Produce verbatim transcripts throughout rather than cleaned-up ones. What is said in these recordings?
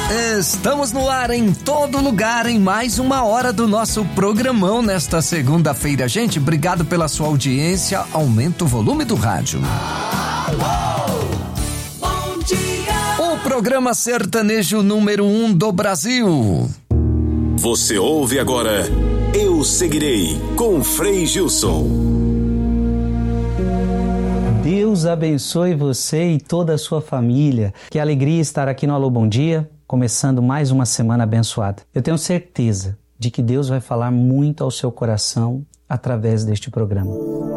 Estamos no ar em todo lugar em mais uma hora do nosso programão nesta segunda-feira. Gente, obrigado pela sua audiência. Aumenta o volume do rádio. Bom dia. O programa sertanejo número um do Brasil. Você ouve agora Eu Seguirei com Frei Gilson. Deus abençoe você e toda a sua família. Que alegria estar aqui no Alô Bom Dia, começando mais uma semana abençoada. Eu tenho certeza de que Deus vai falar muito ao seu coração através deste programa.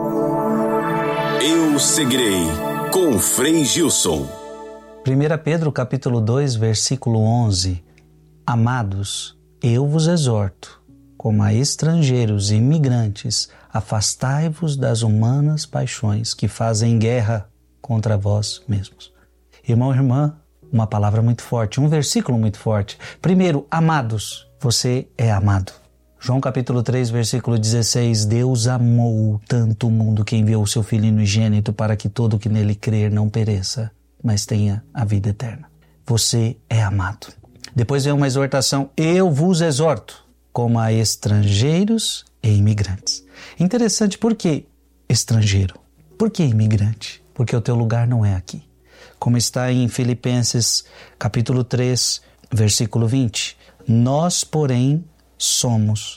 Eu Seguirei com Frei Gilson. primeira Pedro capítulo dois, versículo onze. Amados, eu vos exorto, como a estrangeiros e imigrantes, afastai-vos das humanas paixões que fazem guerra contra vós mesmos. Irmão e irmã, uma palavra muito forte, um versículo muito forte. Primeiro, amados, você é amado. João capítulo três, versículo dezesseis, Deus amou tanto o mundo que enviou o seu Filho unigênito para que todo que nele crer não pereça, mas tenha a vida eterna. Você é amado. Depois vem uma exortação, eu vos exorto, como a estrangeiros e imigrantes. Interessante, por que estrangeiro? Por que imigrante? Porque o teu lugar não é aqui. Como está em Filipenses capítulo três, versículo vinte. Nós, porém, somos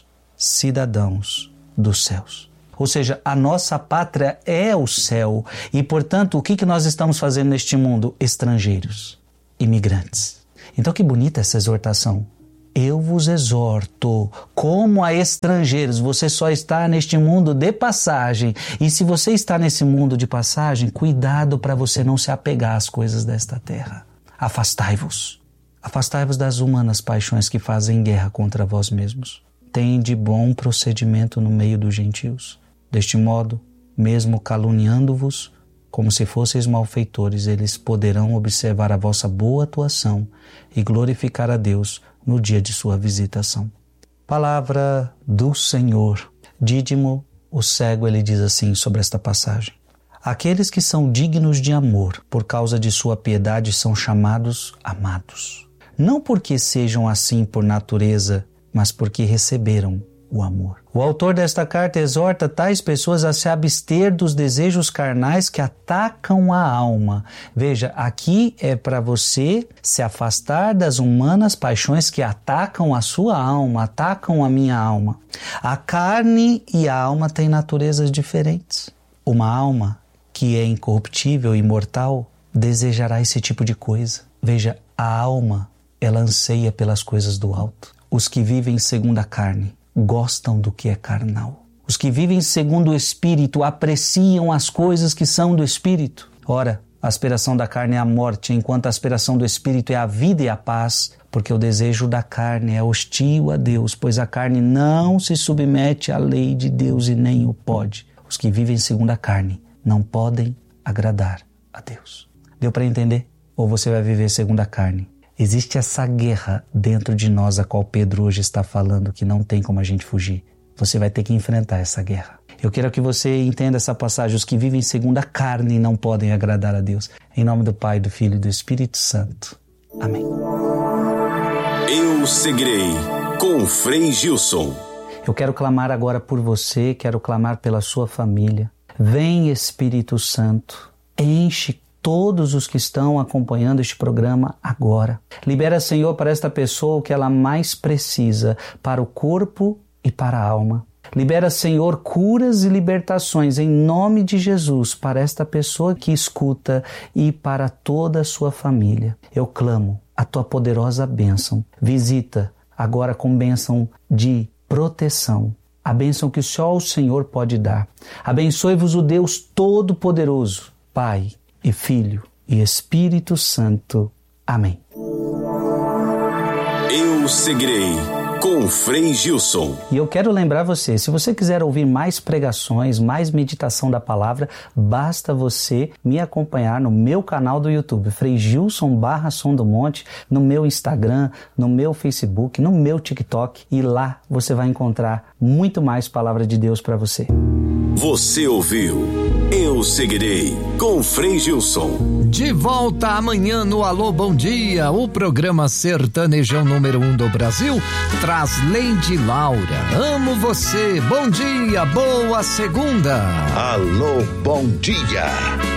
cidadãos dos céus. Ou seja, a nossa pátria é o céu. E, portanto, o que, que nós estamos fazendo neste mundo? Estrangeiros, imigrantes. Então, que bonita essa exortação. Eu vos exorto, como a estrangeiros, você só está neste mundo de passagem. E se você está nesse mundo de passagem, cuidado para você não se apegar às coisas desta terra. Afastai-vos. Afastai-vos das humanas paixões que fazem guerra contra vós mesmos. Tende bom procedimento no meio dos gentios. Deste modo, mesmo caluniando-vos, como se fosseis malfeitores, eles poderão observar a vossa boa atuação e glorificar a Deus no dia de sua visitação. Palavra do Senhor. Dídimo, o cego, ele diz assim sobre esta passagem. Aqueles que são dignos de amor, por causa de sua piedade, são chamados amados. Não porque sejam assim por natureza, mas porque receberam o amor. O autor desta carta exorta tais pessoas a se abster dos desejos carnais que atacam a alma. Veja, aqui é para você se afastar das humanas paixões que atacam a sua alma, atacam a minha alma. A carne e a alma têm naturezas diferentes. Uma alma que é incorruptível e imortal desejará esse tipo de coisa. Veja, a alma, ela anseia pelas coisas do alto. Os que vivem segundo a carne gostam do que é carnal. Os que vivem segundo o Espírito apreciam as coisas que são do Espírito. Ora, a aspiração da carne é a morte, enquanto a aspiração do Espírito é a vida e a paz, porque o desejo da carne é hostil a Deus, pois a carne não se submete à lei de Deus e nem o pode. Os que vivem segundo a carne não podem agradar a Deus. Deu para entender? Ou você vai viver segundo a carne? Existe essa guerra dentro de nós, a qual Pedro hoje está falando, que não tem como a gente fugir. Você vai ter que enfrentar essa guerra. Eu quero que você entenda essa passagem. Os que vivem segundo a carne não podem agradar a Deus. Em nome do Pai, do Filho e do Espírito Santo. Amém. Eu Seguirei com Frei Gilson. Eu quero clamar agora por você, quero clamar pela sua família. Vem, Espírito Santo, enche todos os que estão acompanhando este programa agora. Libera, Senhor, para esta pessoa o que ela mais precisa, para o corpo e para a alma. Libera, Senhor, curas e libertações em nome de Jesus para esta pessoa que escuta e para toda a sua família. Eu clamo a tua poderosa bênção. Visita agora com bênção de proteção. A bênção que só o Senhor pode dar. Abençoe-vos o Deus Todo-Poderoso, Pai, e Filho e Espírito Santo. Amém. Eu Seguirei com Frei Gilson. E eu quero lembrar você, se você quiser ouvir mais pregações, mais meditação da palavra, basta você me acompanhar no meu canal do YouTube, Frei Gilson barra Som do Monte, no meu Instagram, no meu Facebook, no meu TikTok, e lá você vai encontrar muito mais palavra de Deus para você. Você ouviu Eu seguirei com Frei Gilson. De volta amanhã no Alô Bom Dia, o programa sertanejão número um do Brasil traz Lady Laura. Amo você, bom dia, boa segunda. Alô Bom Dia.